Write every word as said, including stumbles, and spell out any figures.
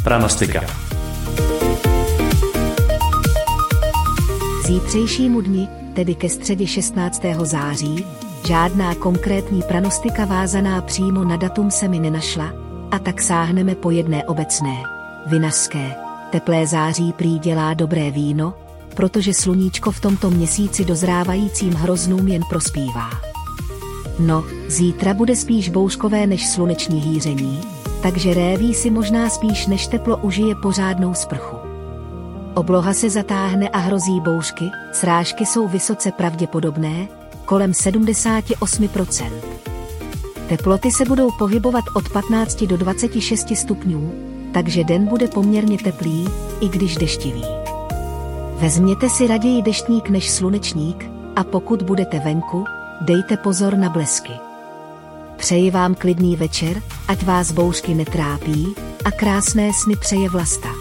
Pranostika. Zítřejšímu dni, tedy ke středě šestnáctého září, žádná konkrétní pranostika vázaná přímo na datum se mi nenašla, a tak sáhneme po jedné obecné, vinařské. Teplé září prý dělá dobré víno, protože sluníčko v tomto měsíci dozrávajícím hroznům jen prospívá. No, zítra bude spíš bouřkové než sluneční hýření, takže réví si možná spíš než teplo užije pořádnou sprchu. Obloha se zatáhne a hrozí bouřky, srážky jsou vysoce pravděpodobné, kolem sedmdesát osm procent. Teploty se budou pohybovat od patnácti do dvaceti šesti stupňů, takže den bude poměrně teplý, i když deštivý. Vezměte si raději deštník než slunečník, a pokud budete venku, dejte pozor na blesky. Přeji vám klidný večer, ať vás bouřky netrápí, a krásné sny přeje Vlasta.